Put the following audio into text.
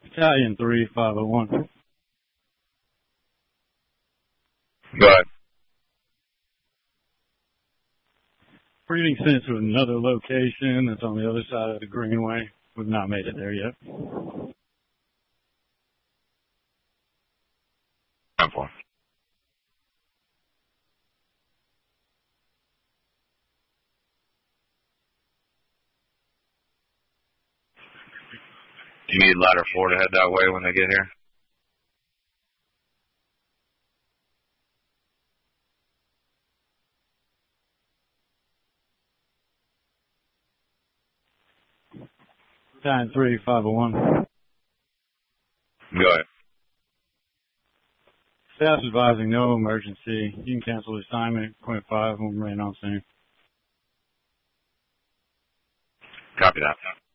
Battalion 3501. Go ahead. Reading sent to another location that's on the other side of the Greenway. We've not made it there yet. Time for. Do you need ladder 4 to head that way when they get here? Battalion 3501. Go ahead. Staff's advising no emergency. You can cancel the assignment. Point 5 will remain on scene. Copy that.